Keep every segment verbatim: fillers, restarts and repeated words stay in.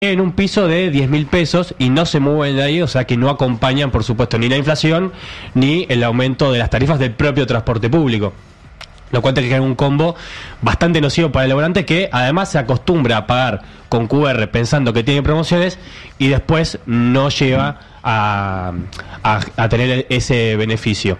en un piso de diez mil pesos y no se mueven de ahí, o sea que no acompañan, por supuesto, ni la inflación ni el aumento de las tarifas del propio transporte público. Lo cual te queda un combo bastante nocivo para el laburante, que además se acostumbra a pagar con Q R pensando que tiene promociones y después no lleva a, a, a tener ese beneficio.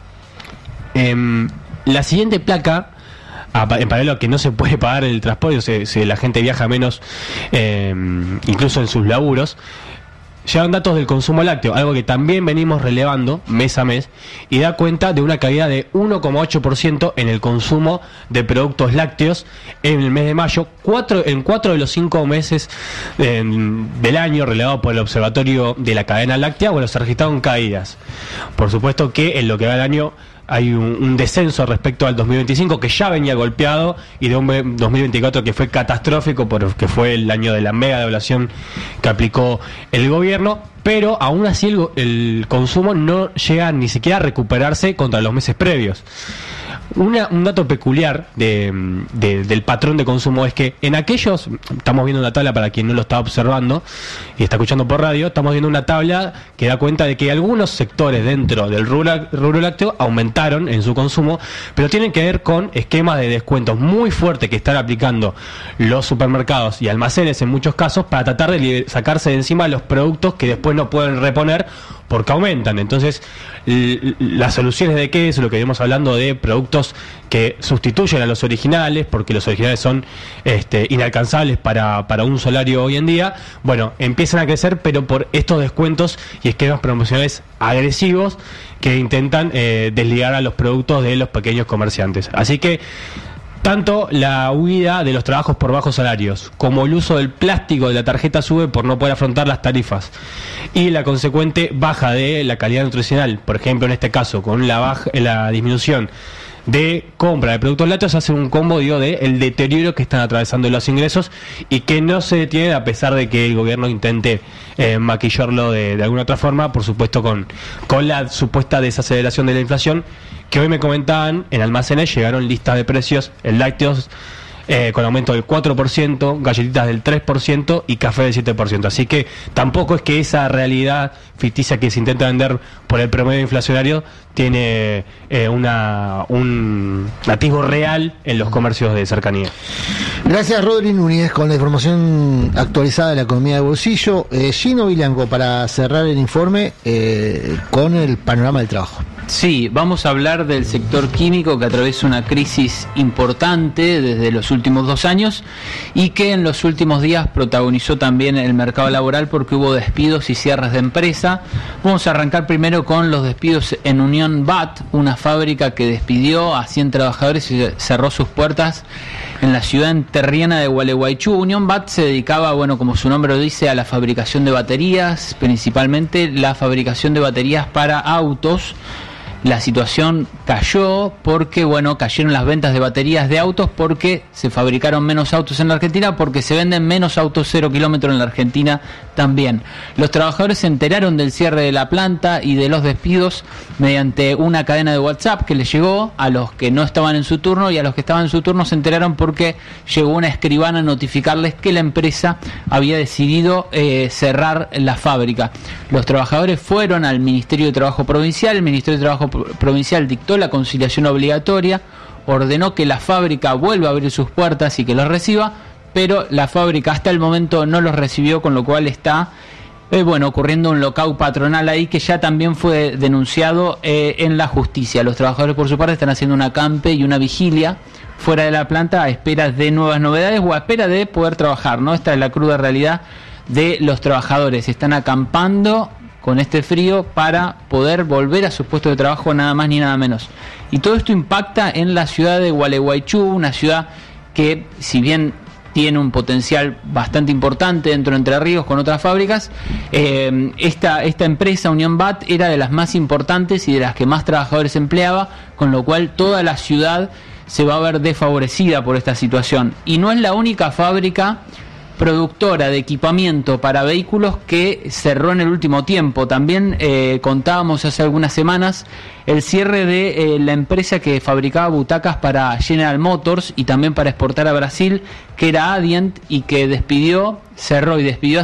Eh, la siguiente placa, en paralelo a que no se puede pagar el transporte, o sea, si la gente viaja menos, eh, incluso en sus laburos, llegan datos del consumo lácteo, algo que también venimos relevando mes a mes, y da cuenta de una caída de uno coma ocho por ciento en el consumo de productos lácteos en el mes de mayo, cuatro, en cuatro de los cinco meses eh, del año relevado por el Observatorio de la Cadena Láctea. Bueno, se registraron caídas. Por supuesto que en lo que va del año hay un, un descenso respecto al dos mil veinticinco, que ya venía golpeado, y de un dos mil veinticuatro que fue catastrófico porque fue el año de la mega devaluación que aplicó el gobierno, pero aún así el, el consumo no llega ni siquiera a recuperarse contra los meses previos. Una, un dato peculiar de, de, del patrón de consumo es que en aquellos, estamos viendo una tabla para quien no lo está observando y está escuchando por radio, estamos viendo una tabla que da cuenta de que algunos sectores dentro del rubro, rubro lácteo aumentaron en su consumo, pero tienen que ver con esquemas de descuentos muy fuertes que están aplicando los supermercados y almacenes en muchos casos para tratar de sacarse de encima los productos que después no pueden reponer porque aumentan. Entonces, las soluciones de qué es lo que venimos hablando, de productos que sustituyen a los originales, porque los originales son este, inalcanzables para, para un salario hoy en día. Bueno, empiezan a crecer, pero por estos descuentos y esquemas promocionales agresivos que intentan eh, desligar a los productos de los pequeños comerciantes. Así que tanto la huida de los trabajos por bajos salarios como el uso del plástico de la tarjeta SUBE por no poder afrontar las tarifas y la consecuente baja de la calidad nutricional, por ejemplo en este caso con la baja, la disminución de compra de productos lácteos, hace un combo, digo, de el deterioro que están atravesando los ingresos y que no se detiene a pesar de que el gobierno intente eh, maquillarlo de, de alguna otra forma, por supuesto con, con la supuesta desaceleración de la inflación, que hoy me comentaban en almacenes llegaron listas de precios en lácteos eh, con aumento del cuatro por ciento, galletitas del tres por ciento y café del siete por ciento. Así que tampoco es que esa realidad ficticia que se intenta vender por el promedio inflacionario tiene eh, una un atisbo real en los comercios de cercanía. Gracias, Rodri Núñez, con la información actualizada de la economía de bolsillo. eh, Gino Vilanco, para cerrar el informe eh, con el panorama del trabajo. Sí, vamos a hablar del sector químico, que atraviesa una crisis importante desde los últimos dos años y que en los últimos días protagonizó también el mercado laboral porque hubo despidos y cierres de empresa. Vamos a arrancar primero con los despidos en Unión B A T, una fábrica que despidió a cien trabajadores y cerró sus puertas en la ciudad enterriana de Gualeguaychú. Unión B A T se dedicaba, bueno, como su nombre lo dice, a la fabricación de baterías, principalmente la fabricación de baterías para autos. La situación cayó porque, bueno, cayeron las ventas de baterías de autos porque se fabricaron menos autos en la Argentina, porque se venden menos autos cero kilómetros en la Argentina también. Los trabajadores se enteraron del cierre de la planta y de los despidos mediante una cadena de WhatsApp que les llegó a los que no estaban en su turno, y a los que estaban en su turno se enteraron porque llegó una escribana a notificarles que la empresa había decidido eh, cerrar la fábrica. Los trabajadores fueron al Ministerio de Trabajo Provincial. El Ministerio de Trabajo Provincial dictó la conciliación obligatoria, ordenó que la fábrica vuelva a abrir sus puertas y que los reciba, pero la fábrica hasta el momento no los recibió, con lo cual está eh, bueno, ocurriendo un lockout patronal ahí que ya también fue denunciado eh, en la justicia. Los trabajadores por su parte están haciendo una acampe y una vigilia fuera de la planta a espera de nuevas novedades o a espera de poder trabajar, ¿no? Esta es la cruda realidad de los trabajadores. Están acampando con este frío para poder volver a sus puestos de trabajo, nada más ni nada menos. Y todo esto impacta en la ciudad de Gualeguaychú, una ciudad que, si bien tiene un potencial bastante importante dentro de Entre Ríos con otras fábricas, eh, esta, esta empresa, Unión B A T, era de las más importantes y de las que más trabajadores empleaba, con lo cual toda la ciudad se va a ver desfavorecida por esta situación. Y no es la única fábrica productora de equipamiento para vehículos que cerró en el último tiempo. También eh, contábamos hace algunas semanas el cierre de eh, la empresa que fabricaba butacas para General Motors y también para exportar a Brasil, que era Adient, y que despidió, cerró y despidió